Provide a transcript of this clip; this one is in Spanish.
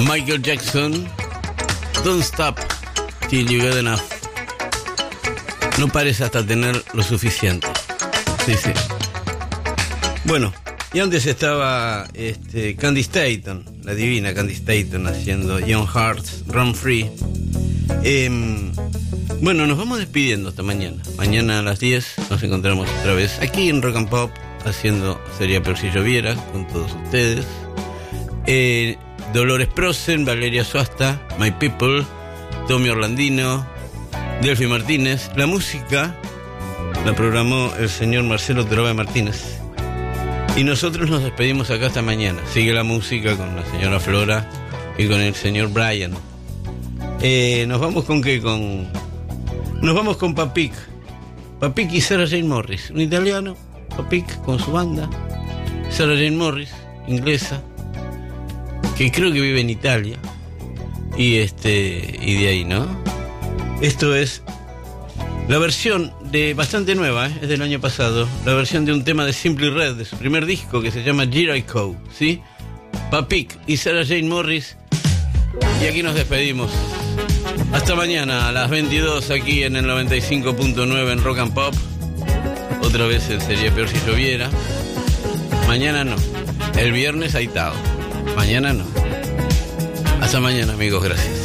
Michael Jackson, Don't Stop Till You Get Enough. No pares hasta tener lo suficiente. Sí, sí. Bueno, y antes estaba Candy Staton, la divina Candy Staton, haciendo Young Hearts Run Free. Bueno, nos vamos despidiendo hasta mañana. Mañana a las 10 nos encontramos otra vez aquí en Rock and Pop, haciendo Sería Peor Si Lloviera con todos ustedes. Dolores Prosen, Valeria Suasta, My People, Tommy Orlandino, Delphi Martínez. La música la programó el señor Marcelo Terobe Martínez. Y nosotros nos despedimos acá hasta mañana. Sigue la música con la señora Flora y con el señor Brian. ¿Nos vamos con qué? Nos vamos con Papik. Papik y Sarah Jane Morris. Un italiano, Papik con su banda. Sarah Jane Morris, inglesa, que creo que vive en Italia. Y de ahí, ¿no? Esto es la versión de bastante nueva, es del año pasado, la versión de un tema de Simply Red, de su primer disco, que se llama Jericho, ¿sí? Papik y Sarah Jane Morris. Y aquí nos despedimos. Hasta mañana a las 22 aquí en el 95.9 en Rock and Pop. Otra vez Sería Peor Si Lloviera. Mañana no. El viernes Aitao. Mañana no. Hasta mañana, amigos, gracias.